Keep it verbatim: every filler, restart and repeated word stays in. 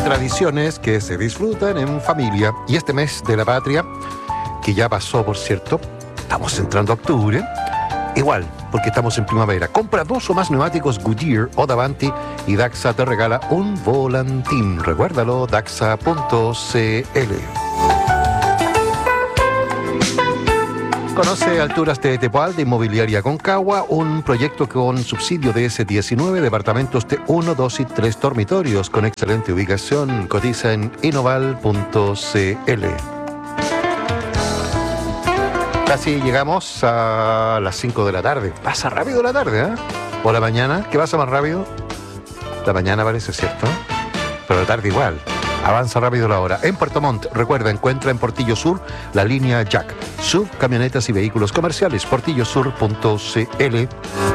tradiciones que se disfrutan en familia. Y este mes de la patria, que ya pasó, por cierto, estamos entrando a octubre, igual, porque estamos en primavera. Compra dos o más neumáticos Goodyear o Davanti y Daxa te regala un volantín. Recuérdalo, daxa punto c l. Conoce Alturas de Tepual de Inmobiliaria Concagua, un proyecto con subsidio de ese diecinueve, departamentos de uno, dos y tres dormitorios con excelente ubicación. Cotiza en inoval punto c l. Casi llegamos a las cinco de la tarde. Pasa rápido la tarde, ¿eh? O la mañana, ¿qué pasa más rápido? La mañana parece, ¿cierto? Pero la tarde igual. Avanza rápido la hora. En Puerto Montt, recuerda, encuentra en Portillo Sur la línea Jack. Sub, camionetas y vehículos comerciales. portillo sur punto c l.